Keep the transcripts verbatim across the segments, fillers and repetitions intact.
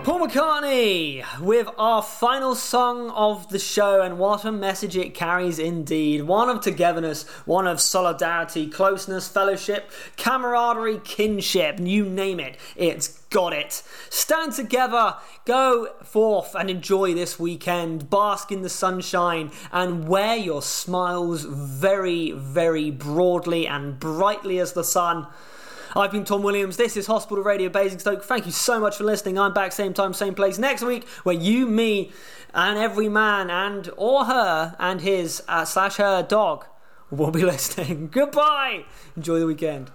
Paul McCartney with our final song of the show, and what a message it carries indeed. One of togetherness, one of solidarity, closeness, fellowship, camaraderie, kinship, you name it, it's got it. Stand together, go forth and enjoy this weekend, bask in the sunshine and wear your smiles very, very broadly and brightly as the sun. I've been Tom Williams, this is Hospital Radio Basingstoke. Thank you so much for listening. I'm back same time, same place next week, where you, me and every man and or her and his uh, slash her dog will be listening. Goodbye, enjoy the weekend.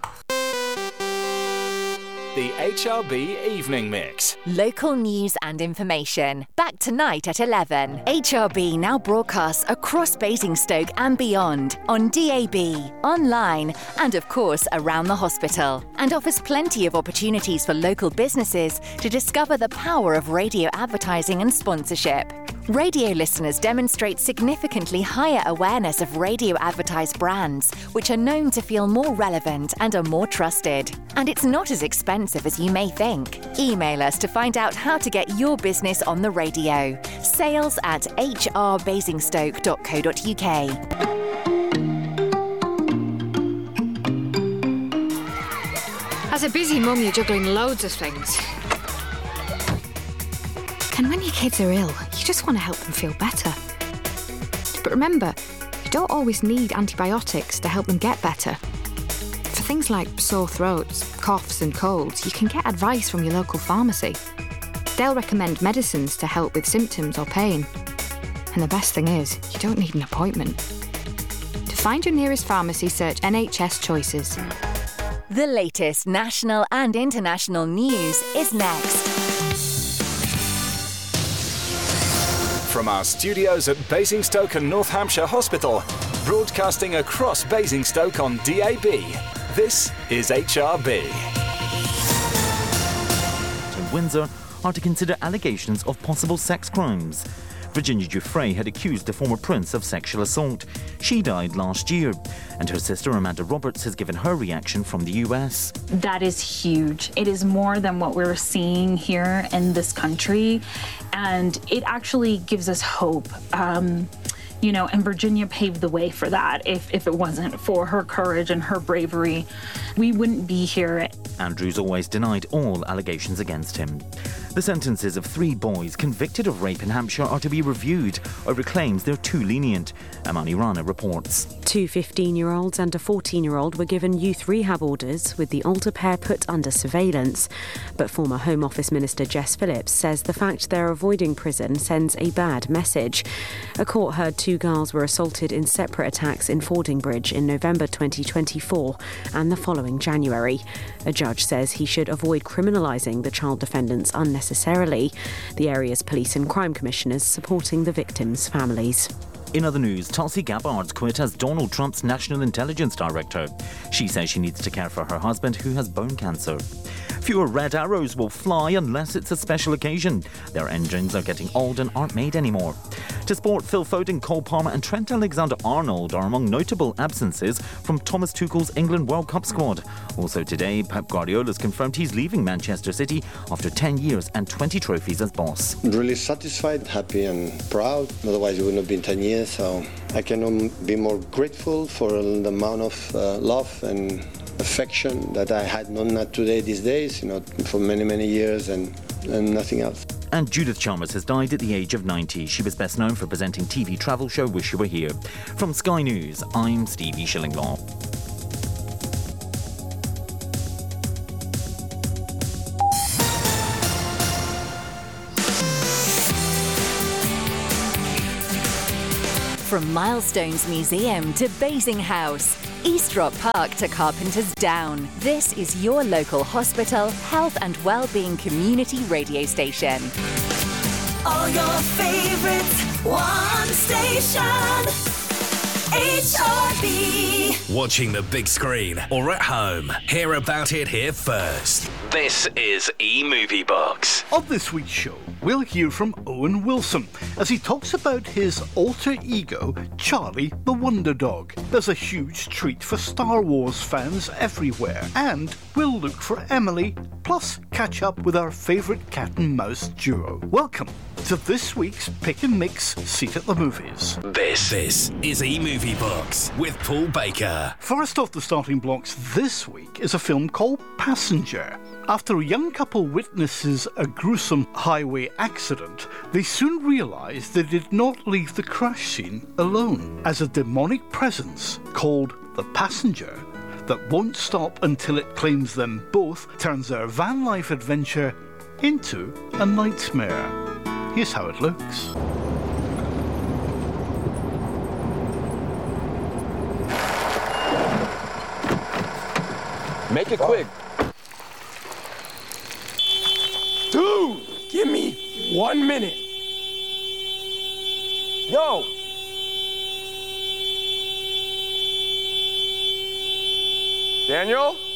The H R B Evening Mix. Local news and information. Back tonight at eleven. H R B now broadcasts across Basingstoke and beyond on D A B, online, and of course around the hospital. And offers plenty of opportunities for local businesses to discover the power of radio advertising and sponsorship. Radio listeners demonstrate significantly higher awareness of radio advertised brands, which are known to feel more relevant and are more trusted. And it's not as expensive as you may think. Email us to find out how to get your business on the radio. Sales at h r basingstoke dot co dot u k. As a busy mum, you're juggling loads of things. And when your kids are ill, you just want to help them feel better. But remember, you don't always need antibiotics to help them get better. For things like sore throats, coughs and colds, you can get advice from your local pharmacy. They'll recommend medicines to help with symptoms or pain. And the best thing is, you don't need an appointment. To find your nearest pharmacy, search N H S Choices. The latest national and international news is next. From our studios at Basingstoke and North Hampshire Hospital, broadcasting across Basingstoke on D A B, this is H R B. Windsor are to consider allegations of possible sex crimes. Virginia Giuffre had accused the former prince of sexual assault. She died last year, and her sister Amanda Roberts has given her reaction from the U S. That is huge. It is more than what we're seeing here in this country, and it actually gives us hope. Um, you know, and Virginia paved the way for that. If, if it wasn't for her courage and her bravery, we wouldn't be here. Andrews always denied all allegations against him. The sentences of three boys convicted of rape in Hampshire are to be reviewed over claims they're too lenient. Amani Rana reports. Two fifteen-year-olds and a fourteen-year-old were given youth rehab orders, with the older pair put under surveillance. But former Home Office Minister Jess Phillips says the fact they're avoiding prison sends a bad message. A court heard two girls were assaulted in separate attacks in Fordingbridge in November twenty twenty-four and the following January. A judge says he should avoid criminalising the child defendants unnecessarily. The area's police and crime commissioners supporting the victims' families. In other news, Tulsi Gabbard's quit as Donald Trump's National Intelligence Director. She says she needs to care for her husband, who has bone cancer. Fewer red arrows will fly unless it's a special occasion. Their engines are getting old and aren't made anymore. To sport, Phil Foden, Cole Palmer and Trent Alexander-Arnold are among notable absences from Thomas Tuchel's England World Cup squad. Also today, Pep Guardiola's confirmed he's leaving Manchester City after ten years and twenty trophies as boss. Really satisfied, happy and proud. Otherwise it wouldn't have been ten years, so I cannot be more grateful for the amount of uh, love and affection that I had known not today these days, you know, for many, many years and, and nothing else. And Judith Chalmers has died at the age of ninety. She was best known for presenting T V travel show Wish You Were Here. From Sky News, I'm Stevie Shillinglaw. From Milestones Museum to Basing House, Eastrock Park to Carpenter's Down, this is your local hospital, health and wellbeing community radio station. All your favorites, one station, H R B. Watching the big screen or at home, hear about it here first. This is eMovie Box. On this week's show, we'll hear from Owen Wilson as he talks about his alter ego, Charlie the Wonder Dog. There's a huge treat for Star Wars fans everywhere, and we'll look for Emily, plus catch up with our favourite cat and mouse duo. Welcome to this week's Pick and Mix Seat at the Movies. This, this is eMovie Box with Paul Baker. First off the starting blocks this week is a film called Passenger. After a young couple witnesses a gruesome highway accident, they soon realise they did not leave the crash scene alone, as a demonic presence called the Passenger that won't stop until it claims them both turns their van life adventure into a nightmare. Here's how it looks. Make it quick. Dude, give me one minute. Yo. Daniel?